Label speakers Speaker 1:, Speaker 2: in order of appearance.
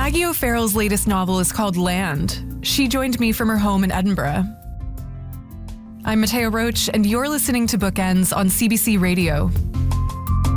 Speaker 1: Maggie O'Farrell's latest novel is called Land. She joined me from her home in Edinburgh. I'm Mateo Roach, and you're listening to Bookends on CBC Radio.